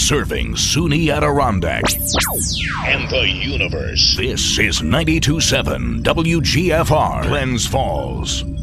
serving SUNY Adirondack and the universe. This is 92.7 WGFR, Glens Falls.